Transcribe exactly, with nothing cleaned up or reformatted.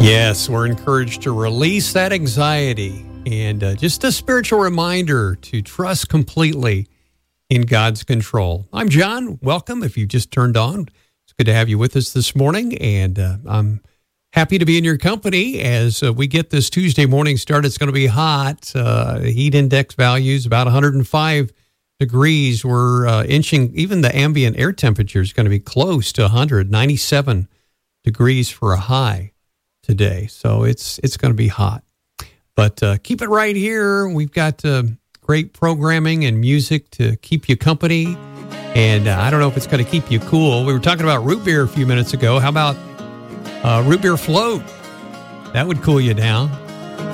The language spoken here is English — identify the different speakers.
Speaker 1: Yes, we're encouraged to release that anxiety and uh, just a spiritual reminder to trust completely in God's control. I'm John. Welcome. If you just turned on, it's good to have you with us this morning, and uh, I'm happy to be in your company as uh, we get this Tuesday morning started. It's going to be hot. Uh, heat index values about one hundred five degrees. We're uh, inching, even the ambient air temperature is going to be close to one hundred, ninety-seven degrees for a high today. So it's it's going to be hot. But uh, keep it right here. We've got uh, great programming and music to keep you company. And uh, I don't know if it's going to keep you cool. We were talking about root beer a few minutes ago. How about uh, root beer float? That would cool you down.